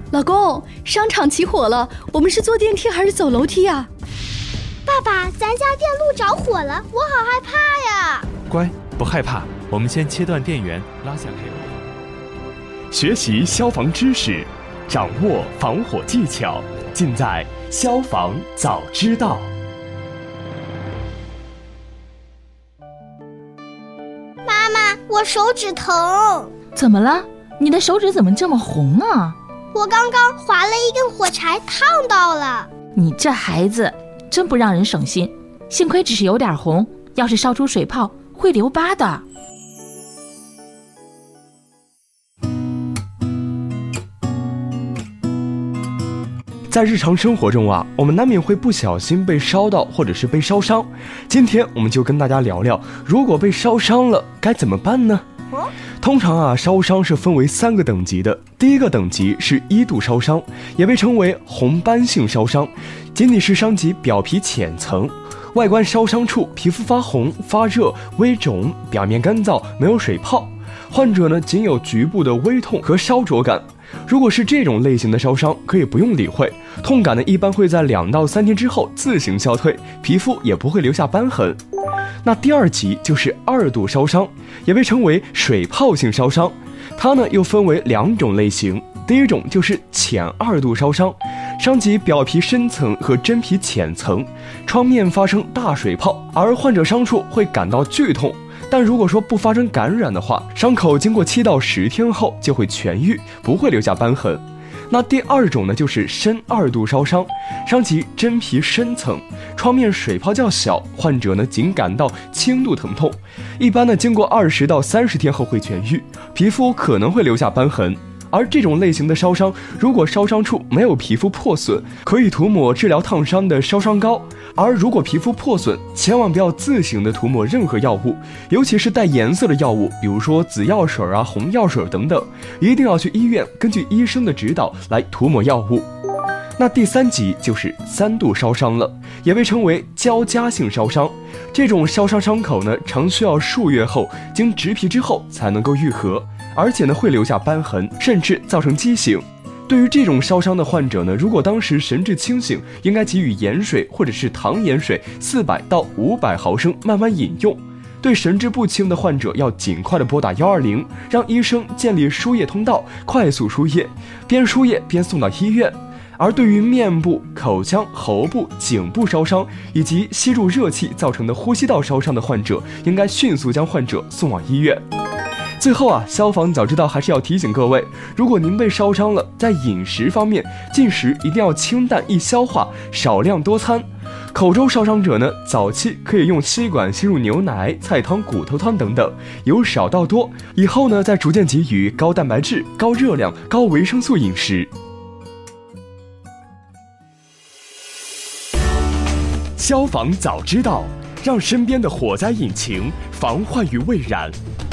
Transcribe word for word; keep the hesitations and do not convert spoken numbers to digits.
老公，商场起火了，我们是坐电梯还是走楼梯啊？ 爸爸，咱家电路着火了，我好害怕呀！ 乖，不害怕，我们先切断电源，拉下黑楼。学习消防知识，掌握防火技巧，尽在消防早知道。 妈妈，我手指疼。 怎么了？你的手指怎么这么红啊？ 我刚刚划了一根火柴，烫到了。 你这孩子真不让人省心，幸亏只是有点红，要是烧出水泡会留疤的。 在日常生活中啊，我们难免会不小心被烧到或者是被烧伤。今天我们就跟大家聊聊，如果被烧伤了该怎么办呢？通常啊，烧伤是分为三个等级的。第一个等级是一度烧伤，也被称为红斑性烧伤，仅仅是伤及表皮浅层，外观烧伤处皮肤发红、发热、微肿，表面干燥，没有水泡。患者呢，仅有局部的微痛和烧灼感。如果是这种类型的烧伤，可以不用理会，痛感呢一般会在两到三天之后自行消退，皮肤也不会留下斑痕。那第二级就是二度烧伤，也被称为水泡性烧伤，它呢又分为两种类型。第一种就是浅二度烧伤，伤及表皮深层和真皮浅层，创面发生大水泡，而患者伤处会感到剧痛。但如果说不发生感染的话，伤口经过七到十天后就会痊愈，不会留下斑痕。那第二种呢，就是深二度烧伤，伤及真皮深层，创面水泡较小，患者呢仅感到轻度疼痛，一般呢经过二十到三十天后会痊愈，皮肤可能会留下斑痕。而这种类型的烧伤，如果烧伤处没有皮肤破损，可以涂抹治疗烫伤的烧伤膏；而如果皮肤破损，千万不要自行的涂抹任何药物，尤其是带颜色的药物，比如说紫药水啊、红药水等等，一定要去医院根据医生的指导来涂抹药物。那第三级就是三度烧伤了，也被称为交加性烧伤。这种烧伤伤口呢，常需要数月后经植皮之后才能够愈合，而且呢会留下斑痕，甚至造成畸形。对于这种烧伤的患者呢，如果当时神志清醒，应该给予盐水或者是糖盐水四百到五百毫升慢慢饮用。对神志不清的患者，要尽快的拨打一二零，让医生建立输液通道，快速输液，边输液边送到医院。而对于面部、口腔、喉部、颈部烧伤以及吸入热气造成的呼吸道烧伤的患者，应该迅速将患者送往医院。最后啊，消防早知道还是要提醒各位，如果您被烧伤了，在饮食方面，进食一定要清淡易消化，少量多餐。口周烧伤者呢，早期可以用吸管吸入牛奶、菜汤、骨头汤等等，由少到多，以后呢再逐渐给予高蛋白质、高热量、高维生素饮食。 消防早知道，让身边的火灾引擎防患于未然。